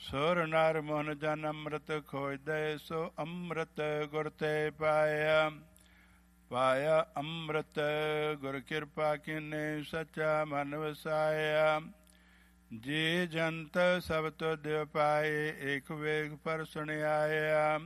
ਸੁਰ ਨਰ ਮੋਹਨ ਜਨ ਅੰਮ੍ਰਿਤ ਖੋਜਦੇ, ਸੋ ਅੰਮ੍ਰਿਤ ਗੁਰ ਤੇ ਪਾਇਆ। ਪਾਇਆ ਅੰਮ੍ਰਿਤ ਗੁਰ ਕਿਰਪਾ ਕੀਨੇ, ਸੱਚਾ ਮਨ ਵਸਾਇਆ। ਜੀ ਜੰਤ ਸਭ ਤੁਧ ਪਾਏ, ਏਕ ਵੇਗ ਪਰ ਸੁਣਿਆਇਆ।